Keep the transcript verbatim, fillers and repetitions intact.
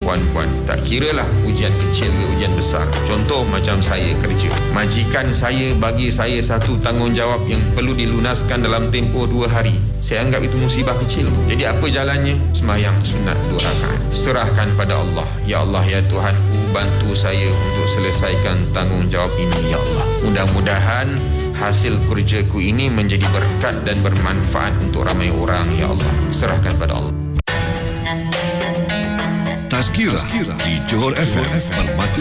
puan-puan, tak kiralah ujian kecil ke ujian besar. Contoh macam saya kerja, majikan saya bagi saya satu tanggungjawab yang perlu dilunaskan dalam tempoh dua hari. Saya anggap itu musibah kecil. Jadi apa jalannya? Sembahyang sunat dua rakaat, serahkan pada Allah. Ya Allah, ya Tuhanku, bantu saya untuk selesaikan tanggungjawab ini, ya Allah. Mudah-mudahan hasil kerjaku ini menjadi berkat dan bermanfaat untuk ramai orang, ya Allah. Serahkan pada Allah. Tazkirah di Johor F M.